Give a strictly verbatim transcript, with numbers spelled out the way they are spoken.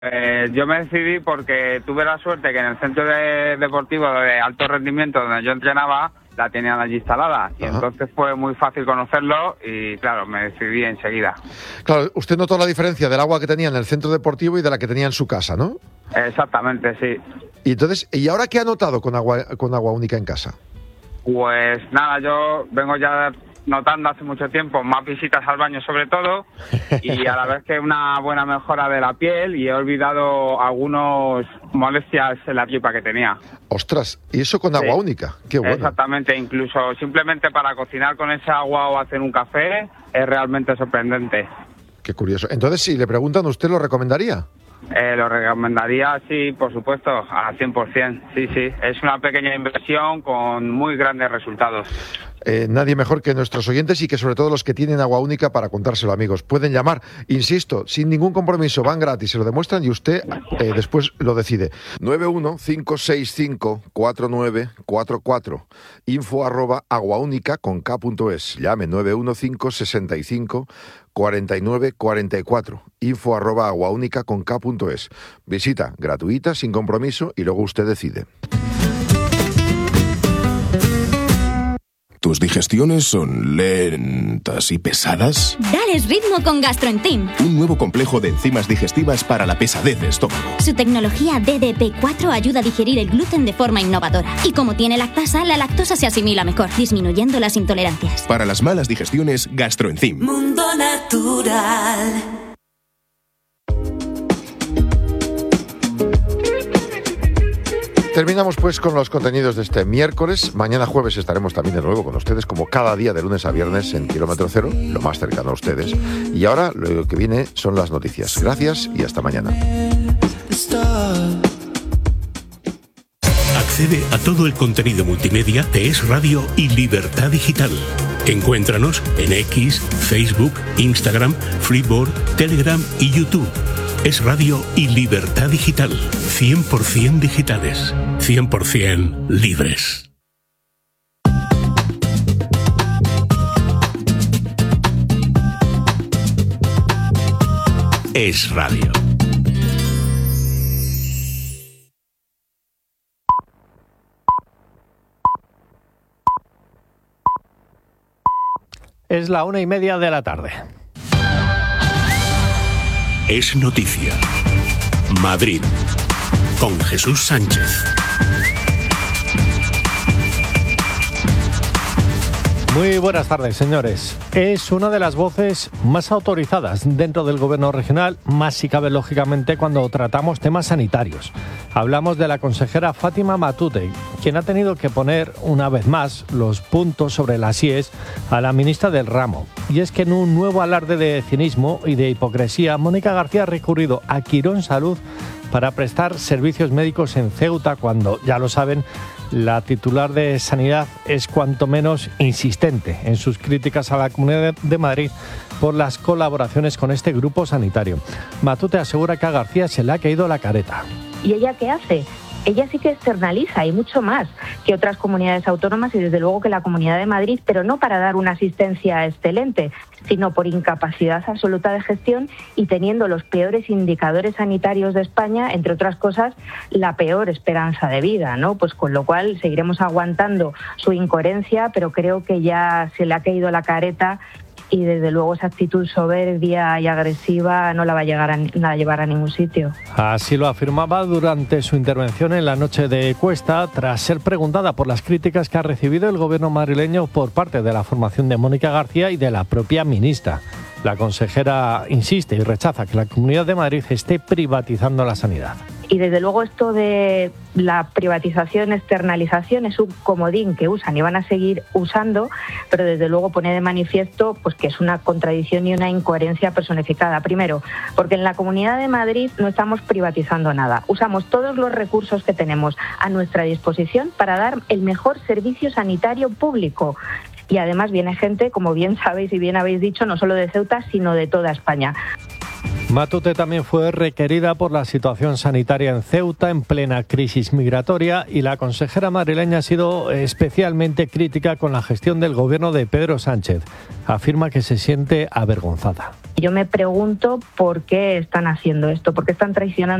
Eh, yo me decidí porque tuve la suerte que en el centro de, deportivo de alto rendimiento donde yo entrenaba la tenían allí instalada y Ajá. entonces fue muy fácil conocerlo y claro, me decidí enseguida. Claro, usted notó la diferencia del agua que tenía en el centro deportivo y de la que tenía en su casa, ¿no? Exactamente, sí. Y entonces, ¿y ahora qué ha notado con agua, con agua única en casa? Pues nada, yo vengo ya notando hace mucho tiempo más visitas al baño sobre todo y a la vez que una buena mejora de la piel y he olvidado algunas molestias en la pipa que tenía. Ostras, ¿y eso con agua sí. única? Qué bueno. Exactamente, incluso simplemente para cocinar con esa agua o hacer un café es realmente sorprendente. Qué curioso. Entonces, si le preguntan, ¿usted lo recomendaría? Eh, lo recomendaría, sí, por supuesto, al cien por ciento. Sí, sí, es una pequeña inversión con muy grandes resultados. Eh, nadie mejor que nuestros oyentes y que sobre todo los que tienen agua única para contárselo, amigos. Pueden llamar, insisto, sin ningún compromiso, van gratis, se lo demuestran y usted eh, después lo decide. nueve uno cinco seis cinco cuatro nueve cuatro cuatro, info arroba aguaúnica con k punto es. Llame nueve uno cinco seis cinco cuarenta y nueve cuarenta y cuatro, info arroba aguaúnica con k punto es. Visita gratuita, sin compromiso y luego usted decide. ¿Tus digestiones son lentas y pesadas? Dales ritmo con GastroEnzyme. Un nuevo complejo de enzimas digestivas para la pesadez de estómago. Su tecnología D D P cuatro ayuda a digerir el gluten de forma innovadora. Y como tiene lactasa, la lactosa se asimila mejor, disminuyendo las intolerancias. Para las malas digestiones, GastroEnzyme. Mundo Natural. Terminamos pues con los contenidos de este miércoles. Mañana jueves estaremos también de nuevo con ustedes, como cada día de lunes a viernes en Kilómetro Cero, lo más cercano a ustedes. Y ahora lo que viene son las noticias. Gracias y hasta mañana. Accede a todo el contenido multimedia de Es Radio y Libertad Digital. Encuéntranos en X, Facebook, Instagram, Freeboard, Telegram y YouTube. Es Radio y Libertad Digital. cien por ciento digitales. cien por ciento libres. Es Radio. Es la una y media de la tarde. Es noticia. Madrid. Con Jesús Sánchez. Muy buenas tardes, señores. Es una de las voces más autorizadas dentro del gobierno regional, más si cabe lógicamente cuando tratamos temas sanitarios. Hablamos de la consejera Fátima Matute, quien ha tenido que poner una vez más los puntos sobre las íes a la ministra del ramo. Y es que en un nuevo alarde de cinismo y de hipocresía, Mónica García ha recurrido a Quirón Salud para prestar servicios médicos en Ceuta cuando, ya lo saben, la titular de Sanidad es cuanto menos insistente en sus críticas a la Comunidad de Madrid por las colaboraciones con este grupo sanitario. Matute asegura que a García se le ha caído la careta. ¿Y ella qué hace? Ella sí que externaliza y mucho más que otras comunidades autónomas y desde luego que la Comunidad de Madrid, pero no para dar una asistencia excelente, sino por incapacidad absoluta de gestión y teniendo los peores indicadores sanitarios de España, entre otras cosas, la peor esperanza de vida, ¿no? Pues con lo cual seguiremos aguantando su incoherencia, pero creo que ya se le ha caído la careta y desde luego esa actitud soberbia y agresiva no la va a, llegar a, no la va a llevar a ningún sitio. Así lo afirmaba durante su intervención en la noche de Cuesta, tras ser preguntada por las críticas que ha recibido el gobierno madrileño por parte de la formación de Mónica García y de la propia ministra. La consejera insiste y rechaza que la Comunidad de Madrid esté privatizando la sanidad. Y desde luego esto de la privatización, externalización es un comodín que usan y van a seguir usando, pero desde luego pone de manifiesto pues que es una contradicción y una incoherencia personificada. Primero, porque en la Comunidad de Madrid no estamos privatizando nada. Usamos todos los recursos que tenemos a nuestra disposición para dar el mejor servicio sanitario público. Y además viene gente, como bien sabéis y bien habéis dicho, no solo de Ceuta, sino de toda España. Matute también fue requerida por la situación sanitaria en Ceuta en plena crisis migratoria y la consejera madrileña ha sido especialmente crítica con la gestión del gobierno de Pedro Sánchez. Afirma que se siente avergonzada. Yo me pregunto por qué están haciendo esto, por qué están traicionando